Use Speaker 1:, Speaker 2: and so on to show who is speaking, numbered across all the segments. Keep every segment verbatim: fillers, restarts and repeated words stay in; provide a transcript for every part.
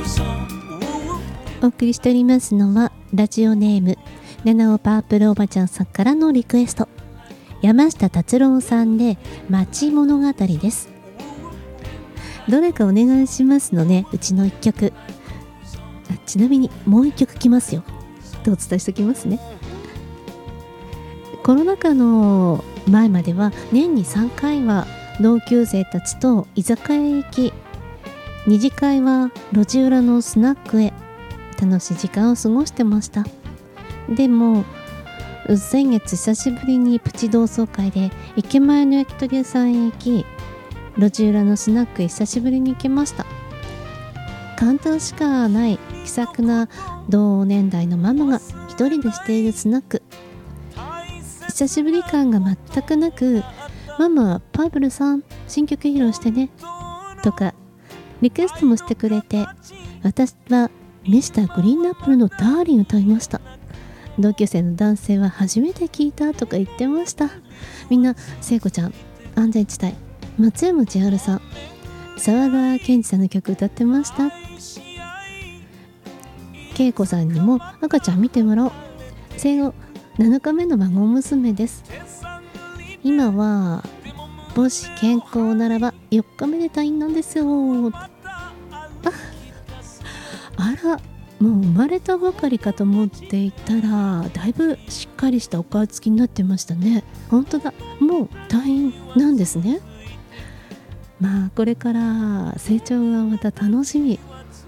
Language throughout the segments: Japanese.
Speaker 1: お送りしておりますのはラジオネーム七尾パープルおばちゃんさんからのリクエスト、山下達郎さんで町物語です。どれかお願いしますのね、うちの一曲。ちなみにもう一曲来ますよとお伝えしておきますね。コロナ禍の前までは年にさんかいは同級生たちと居酒屋へ行き、二次会は路地裏のスナックへ楽しい時間を過ごしてました。でも先月久しぶりにプチ同窓会で駅前の焼き鳥屋さんへ行き、路地裏のスナックへ久しぶりに行きました。簡単しかない気さくな同年代のママが一人でしているスナック、久しぶり感が全くなく、ママはパープルさん新曲披露してねとかリクエストもしてくれて、私はミスターグリーンアップルのダーリン歌いました。同級生の男性は初めて聞いたとか言ってました。みんな聖子ちゃん、安全地帯、松山千春さん、沢田研二さんの曲歌ってました。恵子さんにも赤ちゃん見てもらおう。生後なのかめの孫娘です。今は母子健康ならばよっかめで退院なんですよ。あ、あら、もう生まれたばかりかと思っていたら、だいぶしっかりしたお顔つきになってましたね。本当だ、もう退院なんですね。まあこれから成長がまた楽しみ。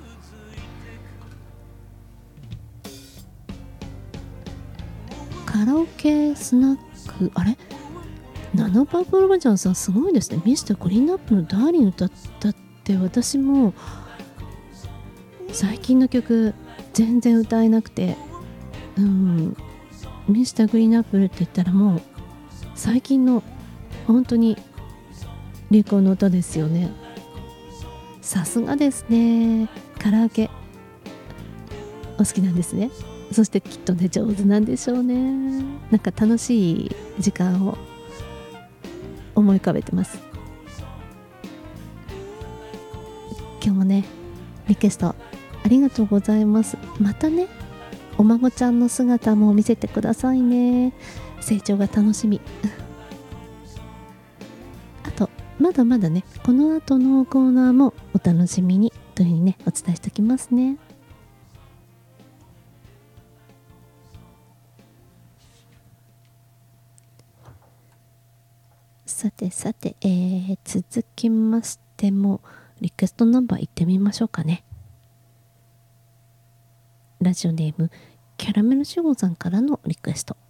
Speaker 1: カラオケスナック、あれナノパープルバジャンさんすごいですね。ミスターグリーンアップのダーリン歌ったって、私も最近の曲全然歌えなくて、うん、ミスターグリーンアップルって言ったらもう最近の本当に流行の歌ですよね。さすがですね。カラオケお好きなんですね。そしてきっとね上手なんでしょうね。なんか楽しい時間を思い浮かべてます。今日もねリクエストありがとうございます。またねお孫ちゃんの姿も見せてくださいね。成長が楽しみ。あとまだまだねこの後のコーナーもお楽しみにというふうにねお伝えしておきますね。さてさて、えー、続きましてもリクエストナンバーいってみましょうかね。ラジオネームキャラメルシュゴさんからのリクエスト、